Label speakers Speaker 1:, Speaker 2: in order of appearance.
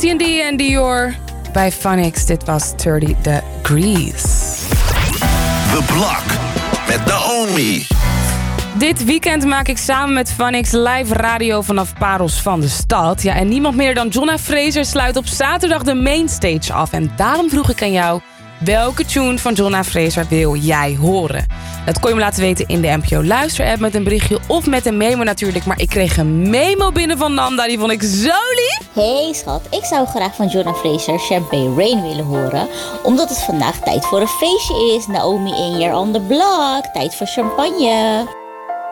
Speaker 1: Christian D en Dior bij Phonics. Dit was 30 Degrees.
Speaker 2: The Block met Naomi.
Speaker 1: Dit weekend maak ik samen met Phonics live radio vanaf Parels van de Stad. Ja, en niemand meer dan Jonna Fraser sluit op zaterdag de mainstage af. En daarom vroeg ik aan jou, welke tune van Jonna Fraser wil jij horen? Dat kon je me laten weten in de NPO Luister-app met een berichtje of met een memo natuurlijk. Maar ik kreeg een memo binnen van Nanda, die vond ik zo lief.
Speaker 3: Hey schat, ik zou graag van Jonna Fraser Champagne Rain willen horen. Omdat het vandaag tijd voor een feestje is. Naomi in Year on the Block, tijd voor champagne.